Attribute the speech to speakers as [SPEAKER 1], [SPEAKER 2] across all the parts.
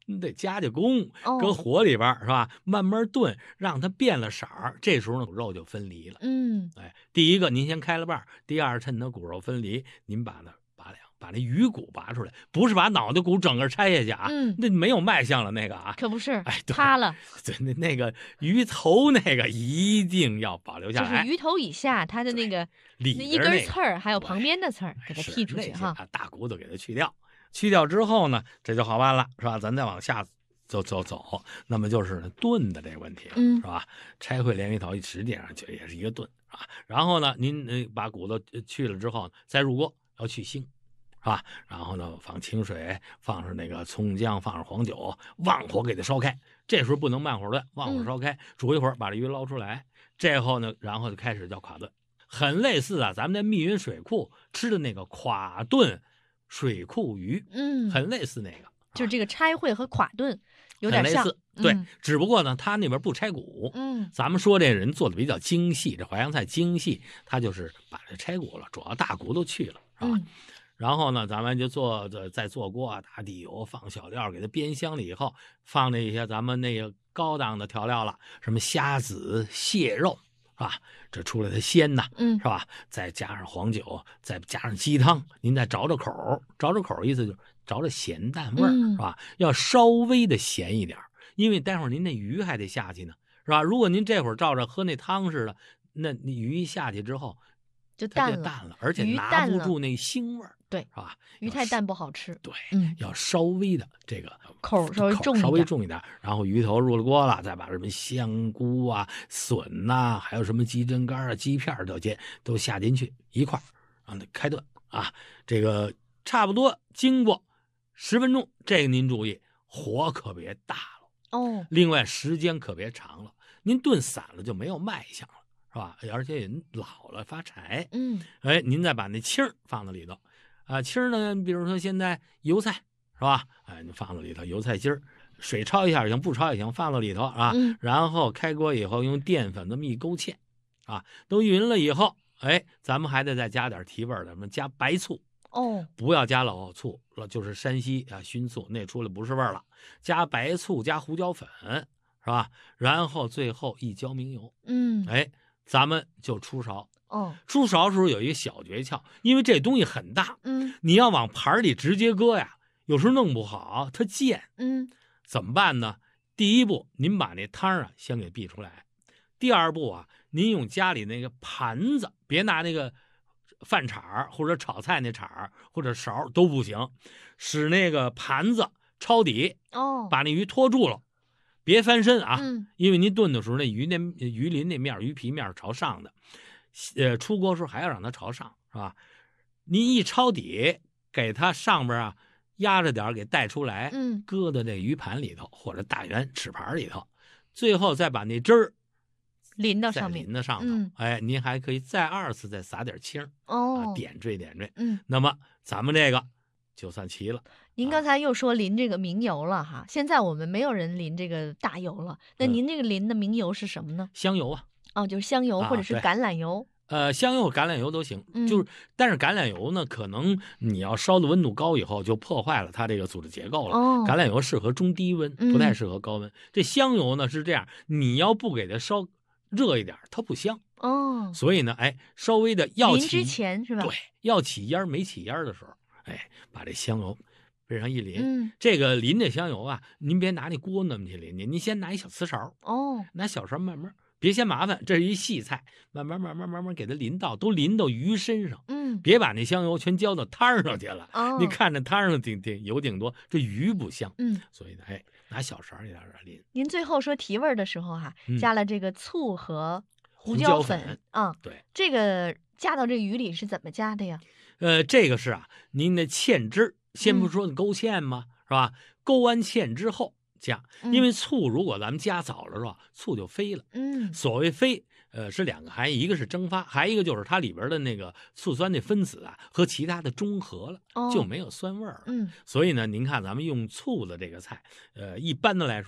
[SPEAKER 1] 你得加工，搁
[SPEAKER 2] 哦，
[SPEAKER 1] 火里边是吧？慢慢炖，让它变了色儿，这时候呢，肉就分离了。
[SPEAKER 2] 嗯，
[SPEAKER 1] 第一个您先开了瓣，第二趁它骨肉分离，您把它把那鱼骨拔出来，不是把脑袋骨整个拆下去啊，
[SPEAKER 2] 嗯，
[SPEAKER 1] 那没有卖相了那个啊。
[SPEAKER 2] 可不是，
[SPEAKER 1] 哎，对
[SPEAKER 2] 塌了，
[SPEAKER 1] 对，那个鱼头那个一定要保留下来，
[SPEAKER 2] 就是鱼头以下它的那个那一
[SPEAKER 1] 里边那个
[SPEAKER 2] 根刺儿，还有
[SPEAKER 1] 对
[SPEAKER 2] 旁边的刺儿，给它
[SPEAKER 1] 是
[SPEAKER 2] 剔出去哈。
[SPEAKER 1] 那些大骨头给它去掉，去掉之后呢，这就好办了，是吧？咱再往下走，那么就是炖的这个问题了，
[SPEAKER 2] 嗯
[SPEAKER 1] 是吧？拆烩鲢鱼头实际上就也是一个炖啊。然后呢，您把骨头去了之后，再入锅要去腥。是吧？然后呢，放清水，放上那个葱姜，放上黄酒，旺火给它烧开。这时候不能慢火炖，旺火烧开，煮一会儿，把这鱼捞出来。这后呢，然后就开始叫垮炖，很类似啊，咱们在密云水库吃的那个垮炖水库鱼，
[SPEAKER 2] 嗯，
[SPEAKER 1] 很类似那个。
[SPEAKER 2] 就是这个拆烩和垮炖有点像，
[SPEAKER 1] 很类似，对，
[SPEAKER 2] 嗯
[SPEAKER 1] 只不过呢，他那边不拆骨。
[SPEAKER 2] 嗯
[SPEAKER 1] 咱们说这人做的比较精细，这淮扬菜精细，他就是把这拆骨了，主要大骨头去了，是吧？
[SPEAKER 2] 嗯
[SPEAKER 1] 然后呢，咱们就再做锅，打底油，放小料，给它煸香了以后，放那些咱们那个高档的调料了，什么虾子、蟹肉，是吧？这出来的鲜呐，
[SPEAKER 2] 嗯
[SPEAKER 1] 是吧？再加上黄酒，再加上鸡汤，您再找口，找口意思就是找着咸淡味儿，是吧？要稍微的咸一点，因为待会儿您那鱼还得下去呢，是吧？如果您这会儿照着喝那汤似的，那鱼一下去之后，它就
[SPEAKER 2] 就淡了，
[SPEAKER 1] 淡了，而且
[SPEAKER 2] 鱼
[SPEAKER 1] 拿
[SPEAKER 2] 淡了
[SPEAKER 1] 不住那腥味儿，
[SPEAKER 2] 对，
[SPEAKER 1] 是吧？
[SPEAKER 2] 鱼太淡不好吃，
[SPEAKER 1] 对，
[SPEAKER 2] 嗯，
[SPEAKER 1] 要稍微的这个
[SPEAKER 2] 口稍微重一点，
[SPEAKER 1] 稍微重一点，然后鱼头入了锅了，再把什么香菇啊、笋呐、还有什么鸡胗肝啊、鸡片儿都下进去一块儿，让它开炖啊。这个差不多经过10分钟，这个您注意火可别大了，
[SPEAKER 2] 哦，
[SPEAKER 1] 另外时间可别长了，您炖散了就没有卖相了，是吧？而且也老了发柴。
[SPEAKER 2] 嗯
[SPEAKER 1] 哎，您再把那青儿放到里头，啊，青儿呢，比如说现在油菜是吧？哎，你放到里头，油菜筋儿，水焯一下也行，不焯也行，放到里头啊。
[SPEAKER 2] 嗯
[SPEAKER 1] 然后开锅以后，用淀粉这么一勾芡，啊，都匀了以后，哎，咱们还得再加点提味儿的，什么加白醋，
[SPEAKER 2] 哦，
[SPEAKER 1] 不要加老醋了，就是山西啊熏醋，那出来不是味儿了。加白醋，加胡椒粉，是吧？然后最后一浇明油，
[SPEAKER 2] 嗯
[SPEAKER 1] 哎，咱们就出勺。
[SPEAKER 2] 哦，
[SPEAKER 1] 出勺的时候有一个小诀窍，因为这东西很大，
[SPEAKER 2] 嗯
[SPEAKER 1] 你要往盘里直接搁呀，有时候弄不好它溅，
[SPEAKER 2] 嗯
[SPEAKER 1] 怎么办呢？第一步，您把那汤啊先给避出来；第二步啊，您用家里那个盘子，别拿那个饭铲或者炒菜那铲或者勺都不行，使那个盘子抄底，
[SPEAKER 2] 哦，
[SPEAKER 1] 把那鱼托住了，别翻身啊，
[SPEAKER 2] 嗯
[SPEAKER 1] 因为您炖的时候那鱼鳞那面鱼皮面是朝上的。出锅时候还要让它朝上，是吧？您一抄底，给它上边啊压着点给带出来，
[SPEAKER 2] 嗯
[SPEAKER 1] 搁到那鱼盘里头或者大圆尺盘里头，最后再把那汁儿再
[SPEAKER 2] 淋到上面，
[SPEAKER 1] 淋到上头。
[SPEAKER 2] 嗯
[SPEAKER 1] 哎，您还可以再二次再撒点青
[SPEAKER 2] 哦，
[SPEAKER 1] 点缀点缀。
[SPEAKER 2] 嗯，
[SPEAKER 1] 那么咱们这个就算齐了。
[SPEAKER 2] 您刚才又说淋这个明油了哈，现在我们没有人淋这个大油了，那
[SPEAKER 1] 嗯
[SPEAKER 2] 您这个淋的明油是什么呢？
[SPEAKER 1] 香油啊，
[SPEAKER 2] 哦，就是香油或者是
[SPEAKER 1] 对
[SPEAKER 2] 橄榄油，
[SPEAKER 1] 香油、橄榄油都行，
[SPEAKER 2] 嗯
[SPEAKER 1] 但是橄榄油呢，可能你要烧的温度高以后，就破坏了它这个组织结构了。
[SPEAKER 2] 哦
[SPEAKER 1] 橄榄油适合中低温，不太适合高温。这香油呢是这样，你要不给它烧热一点，它不香。
[SPEAKER 2] 哦，
[SPEAKER 1] 所以呢，哎，稍微的要起
[SPEAKER 2] 淋之前是吧？
[SPEAKER 1] 对，要起烟没起烟的时候，哎，把这香油往上一淋。
[SPEAKER 2] 嗯
[SPEAKER 1] 这个淋这香油啊，您别拿那锅那么去淋去，您先拿一小瓷勺，
[SPEAKER 2] 哦，
[SPEAKER 1] 拿小勺慢慢，别嫌麻烦，这是一细菜，慢慢给它淋到，都淋到鱼身上，
[SPEAKER 2] 嗯
[SPEAKER 1] 别把那香油全浇到汤上去了。
[SPEAKER 2] 哦，
[SPEAKER 1] 你看着汤上油挺多，这鱼不香。
[SPEAKER 2] 嗯，
[SPEAKER 1] 所以呢，哎，拿小勺一点点淋。
[SPEAKER 2] 您最后说提味儿的时候哈，
[SPEAKER 1] 嗯
[SPEAKER 2] 加了这个醋和胡
[SPEAKER 1] 椒
[SPEAKER 2] 粉啊，
[SPEAKER 1] 对，
[SPEAKER 2] 这个加到这鱼里是怎么加的呀？
[SPEAKER 1] 这个是啊，您的芡汁，先不说勾芡吗？是吧？勾完芡之后加，因为醋如果咱们加早了是吧，醋就飞了。
[SPEAKER 2] 嗯
[SPEAKER 1] 所谓飞，是两个含义，一个是蒸发，还一个就是它里边的那个醋酸的分子啊和其他的中和了，
[SPEAKER 2] 哦
[SPEAKER 1] 就没有酸味儿了。
[SPEAKER 2] 嗯
[SPEAKER 1] 所以呢，您看咱们用醋的这个菜，一般的来说，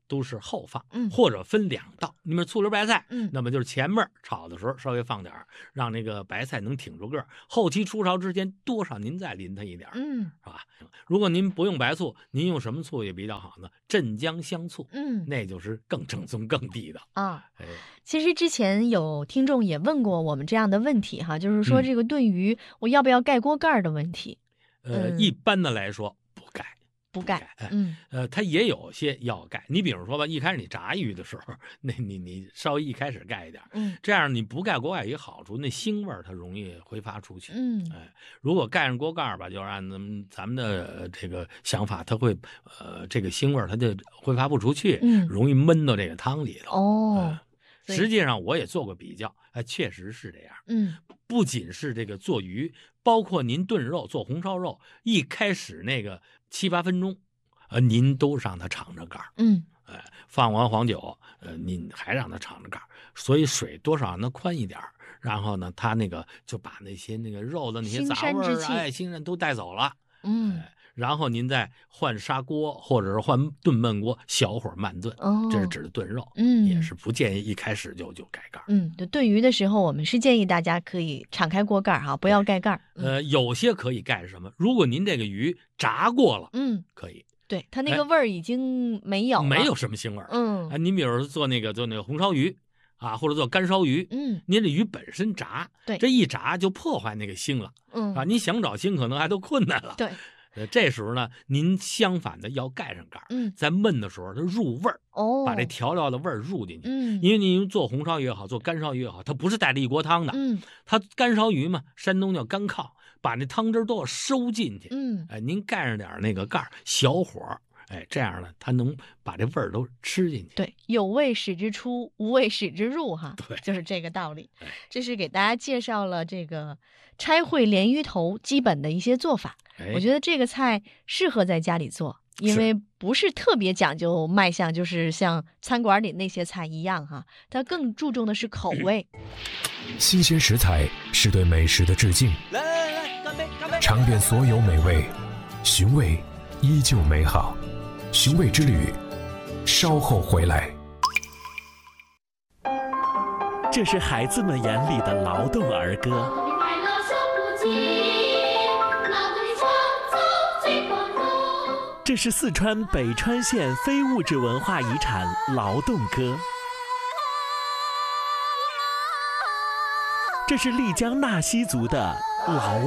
[SPEAKER 1] 都是后放，
[SPEAKER 2] 嗯
[SPEAKER 1] 或者分2道。你们醋溜白菜，
[SPEAKER 2] 嗯
[SPEAKER 1] 那么就是前面炒的时候稍微放点儿，让那个白菜能挺住个儿，后期出勺之前多少您再淋它一点儿，
[SPEAKER 2] 嗯
[SPEAKER 1] 是吧？如果您不用白醋，您用什么醋也比较好呢？镇江香醋，
[SPEAKER 2] 嗯
[SPEAKER 1] 那就是更正宗、更地道。
[SPEAKER 2] 啊。
[SPEAKER 1] 哎，
[SPEAKER 2] 其实之前有听众也问过我们这样的问题哈，就是说
[SPEAKER 1] 嗯
[SPEAKER 2] 这个炖鱼我要不要盖锅盖儿的问题。
[SPEAKER 1] 一般的来说不盖。
[SPEAKER 2] 不盖。
[SPEAKER 1] 哎，它也有些要盖。你比如说吧，一开始你炸鱼的时候，那你稍微一开始盖一点，这样你不盖锅盖有一个好处，那腥味它容易挥发出去。哎，如果盖上锅盖吧，就按咱们的这个想法，它会这个腥味它就挥发不出去，容易闷到这个汤里头。
[SPEAKER 2] 哦，
[SPEAKER 1] 实际上我也做过比较，确实是这样。不仅是这个做鱼，包括您炖肉、做红烧肉，一开始那个7、8分钟，您都让它敞着盖儿。放完黄酒，您还让它敞着盖儿，所以水多少让它宽一点儿。然后呢，它那个就把那些那个肉的那些杂味儿腥膻都带走了。然后您再换砂锅或者是换炖焖锅，小火慢炖，这是指的炖肉。也是不建议一开始就盖盖。
[SPEAKER 2] 炖鱼的时候，我们是建议大家可以敞开锅盖哈，不要盖盖。
[SPEAKER 1] 有些可以盖什么？如果您这个鱼炸过了，可以。
[SPEAKER 2] 对，它那个味儿已经没有了，
[SPEAKER 1] 没有什么腥味儿。您比如说做那个红烧鱼啊，或者做干烧鱼，您这鱼本身炸，这一炸就破坏那个腥了。你想找腥可能还都困难了。
[SPEAKER 2] 对。
[SPEAKER 1] 这时候呢，您相反的要盖上盖儿，在焖的时候它入味儿，把这调料的味儿入进去。因为您做红烧鱼也好，做干烧鱼也好，它不是带着一锅汤的。它干烧鱼嘛，山东叫干炕，把那汤汁都要收进去。您盖上点那个盖儿，小火，这样呢，它能把这味儿都吃进去。
[SPEAKER 2] 对，有味使之出，无味使之入哈。对，就是这个道理。这是给大家介绍了这个拆烩鲢鱼头基本的一些做法。我觉得这个菜适合在家里做，因为不是特别讲究卖相，就是像餐馆里那些菜一样哈，它更注重的是口味。
[SPEAKER 3] 新鲜食材是对美食的致敬。
[SPEAKER 4] 来，干杯！
[SPEAKER 3] 尝遍所有美味，寻味依旧美好。寻味之旅，稍后回来。
[SPEAKER 4] 这是孩子们眼里的劳动儿歌。这是四川北川县非物质文化遗产劳动歌。这是丽江纳西族的劳